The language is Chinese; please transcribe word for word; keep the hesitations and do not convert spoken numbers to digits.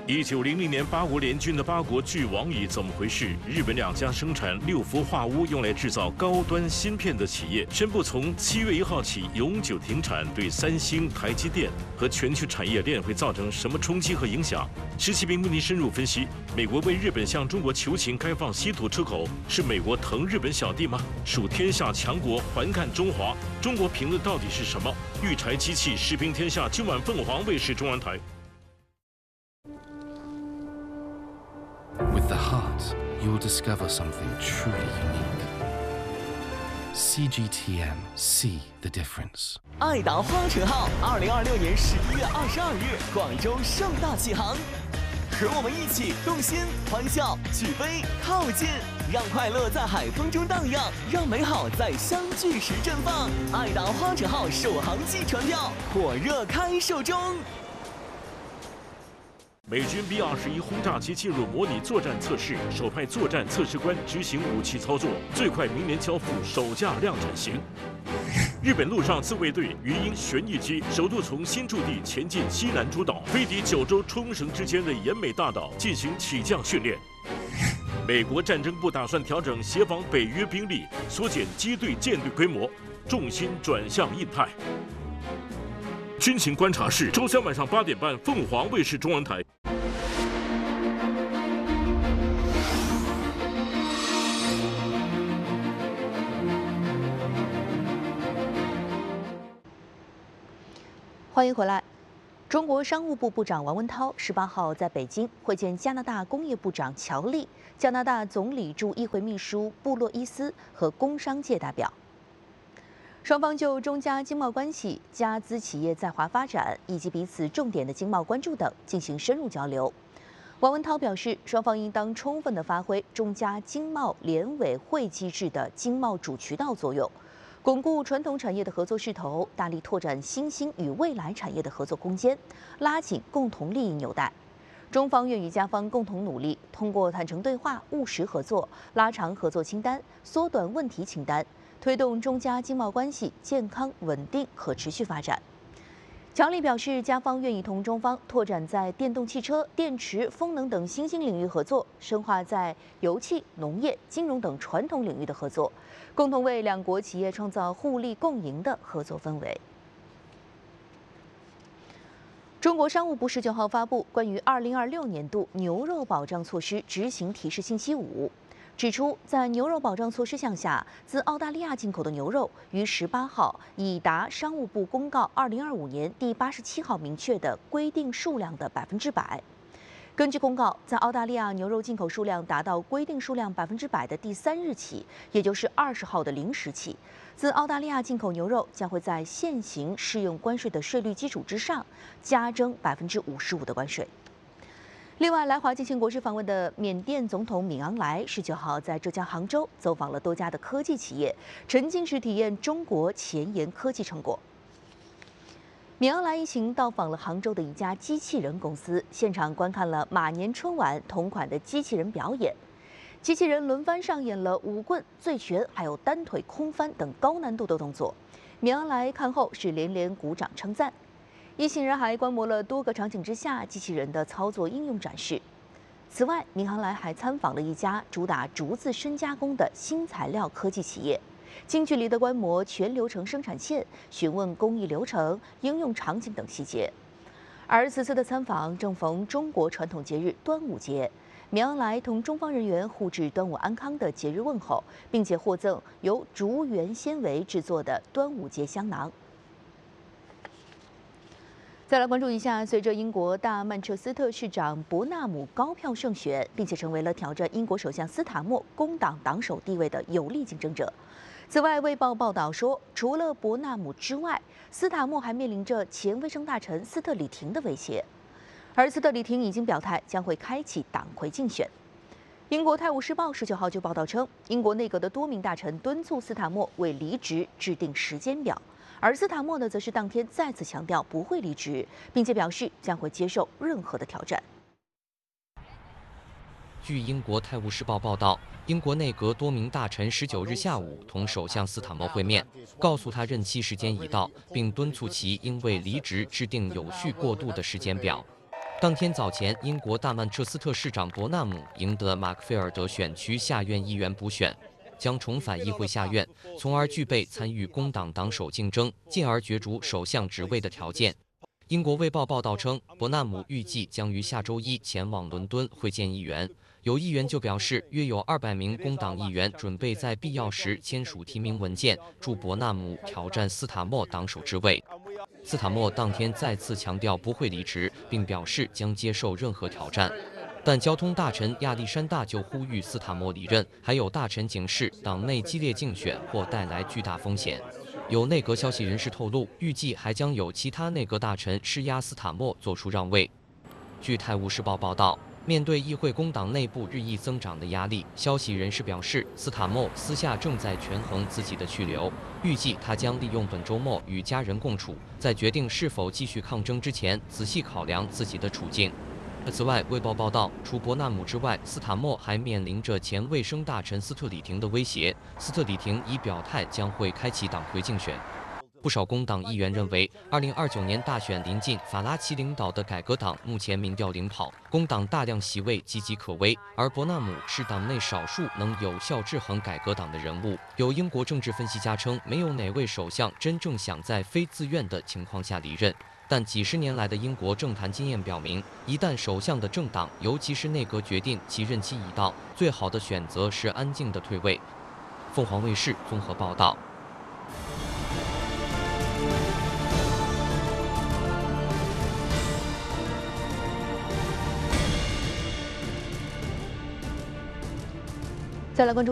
一九零零年八国联军的八国俱亡矣，怎么回事？日本两家生产六氟化钨用来制造高端芯片的企业宣布从七月一号起永久停产，对三星、台积电和全球产业链会造成什么冲击和影响？施启斌为您深入分析。美国为日本向中国求情开放稀土出口，是美国疼日本小弟吗？属天下强国，环看中华。中国评论到底是什么？育柴机器视频天下，今晚凤凰卫视中文台。 With the heart, you will discover something truly unique. C G T M, see the difference. 爱达花城号，二零二六年十一月二十二日，广州盛大启航，和我们一起动心、欢笑、举杯、靠近，让快乐在海风中荡漾，让美好在相聚时绽放。爱达花城号首航季船票火热开售中。 美军 B 二十一轰炸机进入模拟作战测试，首派作战测试官执行武器操作，最快明年交付首架量产型。日本陆上自卫队鱼鹰旋翼机首度从新驻地前进西南诸岛，飞抵九州、冲绳之间的奄美大岛进行起降训练。美国战争部打算调整协防北约兵力，缩减机队舰队规模，重心转向印太。 军情观察室，周三晚上八点半，凤凰卫视中文台。 欢迎回来。中国商务部部长王文涛十八号在北京会见加拿大工业部长乔利、加拿大总理驻议会秘书布洛伊斯和工商界代表。 双方就中加经贸关系、加资企业在华发展以及彼此重点的经贸关注等进行深入交流。王文涛表示，双方应当充分地发挥中加经贸联委会机制的经贸主渠道作用，巩固传统产业的合作势头，大力拓展新兴与未来产业的合作空间，拉紧共同利益纽带。中方愿与加方共同努力，通过坦诚对话、务实合作，拉长合作清单，缩短问题清单。 推动中加经贸关系健康、稳定、可持续发展。乔利表示，加方愿意同中方拓展在电动汽车、电池、风能等新兴领域合作，深化在油气、农业、金融等传统领域的合作，共同为两国企业创造互利共赢的合作氛围。中国商务部十九号发布关于二零二六年度牛肉保障措施执行提示信息五。 指出，在牛肉保障措施项下，自澳大利亚进口的牛肉于十八号已达商务部公告二零二五年第八十七号明确的规定数量的百分之百。根据公告，在澳大利亚牛肉进口数量达到规定数量百分之百的第三日起，也就是二十号的零时起，自澳大利亚进口牛肉将会在现行适用关税的税率基础之上，加征百分之五十五的关税。 另外，来华进行国事访问的缅甸总统敏昂莱十九号在浙江杭州走访了多家的科技企业，沉浸式体验中国前沿科技成果。敏昂莱一行到访了杭州的一家机器人公司，现场观看了马年春晚同款的机器人表演，机器人轮番上演了舞棍、醉拳，还有单腿空翻等高难度的动作。敏昂莱看后是连连鼓掌称赞。 一行人还观摩了多个场景之下机器人的操作应用展示。此外，敏昂莱还参访了一家主打竹子深加工的新材料科技企业，近距离的观摩全流程生产线，询问工艺流程、应用场景等细节。而此次的参访正逢中国传统节日端午节，敏昂莱同中方人员互致端午安康的节日问候，并且获赠由竹原纤维制作的端午节香囊。 再来关注一下，随着英国大曼彻斯特市长伯纳姆高票胜选，并且成为了挑战英国首相斯塔默工党党首地位的有力竞争者。此外，《卫报》报道说，除了伯纳姆之外，斯塔默还面临着前卫生大臣斯特里廷的威胁，而斯特里廷已经表态将会开启党魁竞选。英国《泰晤士报》十九号就报道称，英国内阁的多名大臣敦促斯塔默为离职制定时间表。 而斯塔默呢，则是当天再次强调不会离职，并且表示将会接受任何的挑战。 据英国《泰晤士报》报道，英国内阁多名大臣十九日下午同首相斯塔默会面，告诉他任期时间已到，并敦促其应为离职制定有序过渡的时间表。 当天早前，英国大曼彻斯特市长伯纳姆赢得马克菲尔德选区下院议员补选，将重返议会下院，从而具备参与工党党首竞争，进而角逐首相职位的条件。英国《卫报》报道称，伯纳姆预计将于下周一前往伦敦会见议员。有议员就表示，约有二百名工党议员准备在必要时签署提名文件，助伯纳姆挑战斯塔默党首之位。斯塔默当天再次强调不会离职，并表示将接受任何挑战。但交通大臣亚历山大就呼吁斯塔默离任，还有大臣警示党内激烈竞选或带来巨大风险。有内阁消息人士透露，预计还将有其他内阁大臣施压斯塔默做出让位。据《泰晤士报》报道，面对议会工党内部日益增长的压力，消息人士表示，斯塔默私下正在权衡自己的去留，预计他将利用本周末与家人共处，在决定是否继续抗争之前，仔细考量自己的处境。此外，《卫报》报道，除伯纳姆之外，斯塔默还面临着前卫生大臣斯特里廷的威胁。斯特里廷已表态将会开启党魁竞选。不少工党议员认为，二零二九年大选临近，法拉奇领导的改革党目前民调领跑，工党大量席位岌岌可危，而伯纳姆是党内少数能有效制衡改革党的人物。有英国政治分析家称，没有哪位首相真正想在非自愿的情况下离任。但几十年来的英国政坛经验表明，一旦首相的政党，尤其是内阁决定其任期已到，最好的选择是安静的退位。凤凰卫视综合报道。 再来关注。